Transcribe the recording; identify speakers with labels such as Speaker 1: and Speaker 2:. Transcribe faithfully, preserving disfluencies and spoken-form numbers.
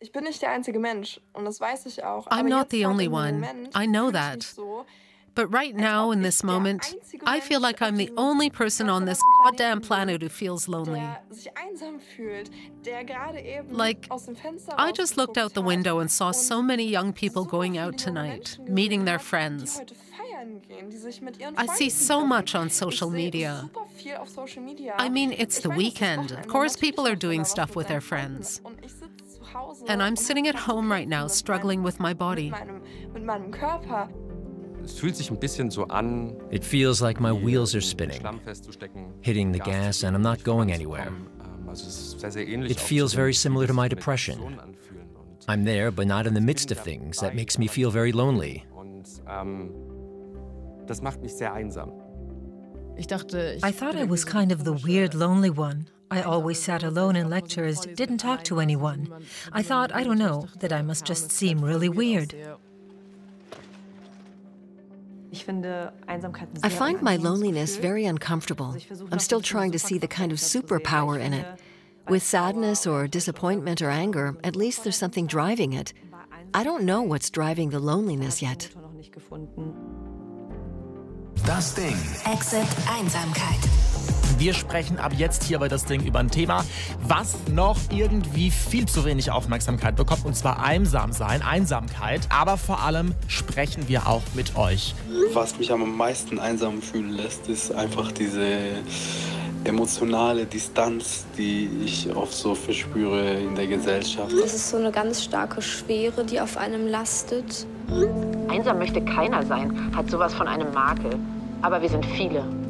Speaker 1: Ich bin nicht der einzige Mensch und das weiß ich auch.
Speaker 2: I'm
Speaker 1: Aber
Speaker 2: not
Speaker 1: jetzt
Speaker 2: the
Speaker 1: grad
Speaker 2: only
Speaker 1: in dem
Speaker 2: one.
Speaker 1: Moment
Speaker 2: I know
Speaker 1: fühle ich mich
Speaker 2: that.
Speaker 1: so,
Speaker 2: But right
Speaker 1: als
Speaker 2: now,
Speaker 1: ob
Speaker 2: in
Speaker 1: ich
Speaker 2: this
Speaker 1: der
Speaker 2: moment,
Speaker 1: einzige
Speaker 2: I feel
Speaker 1: Mensch
Speaker 2: like
Speaker 1: auf
Speaker 2: I'm the
Speaker 1: diesem
Speaker 2: only person
Speaker 1: ganz
Speaker 2: on this
Speaker 1: verdammten
Speaker 2: goddamn
Speaker 1: Planeten
Speaker 2: planet
Speaker 1: bin,
Speaker 2: who feels lonely.
Speaker 1: der sich einsam fühlt, der gerade eben
Speaker 2: Like,
Speaker 1: aus dem Fenster
Speaker 2: I just looked out
Speaker 1: rausgeguckt
Speaker 2: the
Speaker 1: hat
Speaker 2: window and saw
Speaker 1: und
Speaker 2: so many young people
Speaker 1: super
Speaker 2: going
Speaker 1: viele
Speaker 2: out
Speaker 1: junge
Speaker 2: tonight,
Speaker 1: Menschen
Speaker 2: meeting
Speaker 1: gesehen
Speaker 2: their
Speaker 1: hat, die
Speaker 2: friends.
Speaker 1: heute feiern gehen, die sich mit ihren
Speaker 2: I see
Speaker 1: Freunden
Speaker 2: so
Speaker 1: treffen.
Speaker 2: much on
Speaker 1: Ich
Speaker 2: social
Speaker 1: sehe
Speaker 2: media.
Speaker 1: super viel auf Social Media.
Speaker 2: I mean, it's
Speaker 1: Ich
Speaker 2: the
Speaker 1: meine, es ist
Speaker 2: weekend. Of
Speaker 1: Wochenende,
Speaker 2: course,
Speaker 1: natürlich
Speaker 2: people are
Speaker 1: macht man
Speaker 2: doing
Speaker 1: da was
Speaker 2: stuff
Speaker 1: mit
Speaker 2: with their
Speaker 1: seinen Freunden.
Speaker 2: friends.
Speaker 1: Und ich sitze zu Hause
Speaker 2: And I'm
Speaker 1: und
Speaker 2: sitting
Speaker 1: habe
Speaker 2: at
Speaker 1: grad zu
Speaker 2: home right
Speaker 1: kämpfen
Speaker 2: now,
Speaker 1: mit
Speaker 2: struggling
Speaker 1: meinem,
Speaker 2: with my
Speaker 1: mit
Speaker 2: body.
Speaker 1: meinem, mit meinem Körper.
Speaker 3: Es fühlt sich ein bisschen so an,
Speaker 4: It feels like my
Speaker 3: wie
Speaker 4: wheels are
Speaker 3: im
Speaker 4: spinning,
Speaker 3: Schlamm festzustecken,
Speaker 4: hitting the
Speaker 3: Gas zu
Speaker 4: gas, and
Speaker 3: geben,
Speaker 4: I'm not
Speaker 3: nicht
Speaker 4: going
Speaker 3: voranzukommen.
Speaker 4: anywhere.
Speaker 3: Ähm, Also es ist sehr, sehr ähnlich
Speaker 4: It
Speaker 3: auch zu
Speaker 4: feels
Speaker 3: den
Speaker 4: very
Speaker 3: Gefühlen,
Speaker 4: similar to
Speaker 3: die
Speaker 4: my
Speaker 3: sich mit
Speaker 4: depression.
Speaker 3: Depressionen anfühlen. Und
Speaker 4: I'm there, but not in the
Speaker 3: ich
Speaker 4: midst
Speaker 3: bin
Speaker 4: of things. That
Speaker 3: dabei,
Speaker 4: makes me
Speaker 3: aber
Speaker 4: feel
Speaker 3: nicht
Speaker 4: very
Speaker 3: drin.
Speaker 4: lonely.
Speaker 3: Und ähm, das macht mich sehr einsam.
Speaker 5: Ich dachte, ich
Speaker 6: I thought I was kind of the weird, lonely one. I always sat alone in lectures, didn't talk to anyone. I thought, I don't know, that I must just seem really weird.
Speaker 7: I find my loneliness very uncomfortable. I'm still trying to see the kind of superpower in it. With sadness or disappointment or anger, at least there's something driving it. I don't know what's driving the loneliness yet.
Speaker 8: Das Ding.
Speaker 9: Exit Einsamkeit.
Speaker 8: Wir sprechen ab jetzt hier bei das Ding über ein Thema, was noch irgendwie viel zu wenig Aufmerksamkeit bekommt, und zwar Einsamsein, Einsamkeit. Aber vor allem sprechen wir auch mit euch.
Speaker 10: Was mich am meisten einsam fühlen lässt, ist einfach diese emotionale Distanz, die ich oft so verspüre in der Gesellschaft.
Speaker 11: Das ist so eine ganz starke Schwere, die auf einem lastet.
Speaker 12: Einsam möchte keiner sein, hat sowas von einem Makel. Aber wir sind viele.